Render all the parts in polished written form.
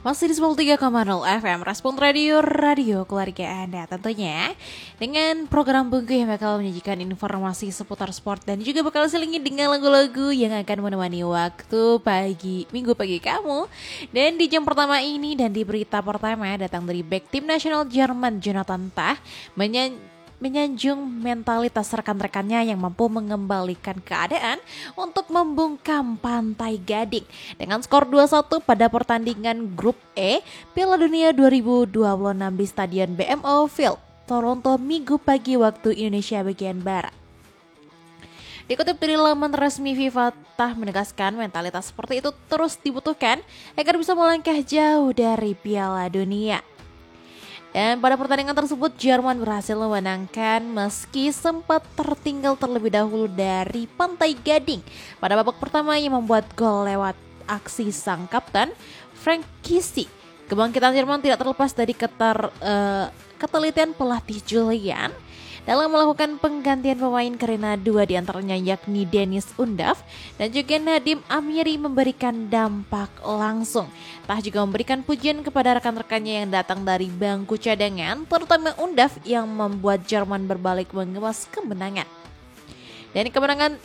Masih di 93,0 FM Respon Radio keluarga Anda tentunya. Dengan program Bungku yang bakal menyajikan informasi seputar sport dan juga bakal selingi dengan lagu-lagu yang akan menemani waktu minggu pagi kamu. Dan di jam pertama ini dan di berita pertama datang dari back tim nasional Jerman Jonathan Tah menyanjung mentalitas rekan-rekannya yang mampu mengembalikan keadaan untuk membungkam Pantai Gading dengan skor 2-1 pada pertandingan grup E Piala Dunia 2026 di Stadion BMO Field, Toronto minggu pagi waktu Indonesia bagian Barat. Dikutip dari laman resmi FIFA, Tah menegaskan mentalitas seperti itu terus dibutuhkan agar bisa melangkah jauh dari Piala Dunia. Dan pada pertandingan tersebut Jerman berhasil memenangkan meski sempat tertinggal terlebih dahulu dari Pantai Gading pada babak pertama yang membuat gol lewat aksi sang kapten Frank Kissy. Kebangkitan Jerman tidak terlepas dari ketelitian pelatih Julian dalam melakukan penggantian pemain karena dua diantaranya yakni Dennis Undav dan juga Nadim Amiri memberikan dampak langsung. Tah juga memberikan pujian kepada rekan-rekannya yang datang dari bangku cadangan, terutama Undav yang membuat Jerman berbalik mengemas kemenangan. Dan kemenangan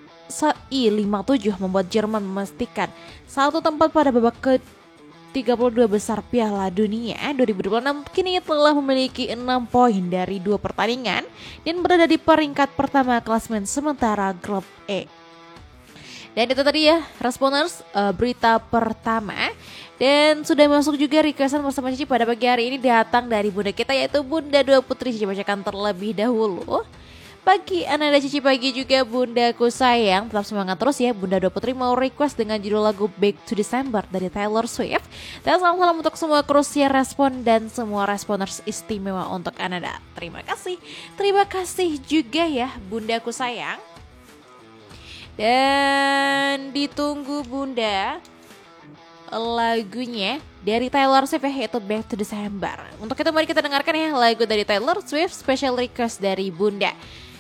I57 membuat Jerman memastikan satu tempat pada babak ke-32 besar Piala Dunia 2026 kini telah memiliki 6 poin dari 2 pertandingan dan berada di peringkat pertama klasemen sementara grup E. Dan itu tadi ya Responers berita pertama. Dan sudah masuk juga requestan bersama Cici pada pagi hari ini datang dari bunda kita yaitu Bunda Dua Putri. Cici bacakan terlebih dahulu. Pagi Ananda Cici pagi juga bundaku sayang. Tetap semangat terus ya. Bunda Dua Putri mau request dengan judul lagu Back to December dari Taylor Swift. Dan salam untuk semua krusial respon dan semua responers istimewa untuk Ananda. Terima kasih. Terima kasih juga ya bundaku sayang. Dan ditunggu bunda lagunya dari Taylor Swift yaitu Back to December. Untuk itu mari kita dengarkan ya lagu dari Taylor Swift special request dari bunda.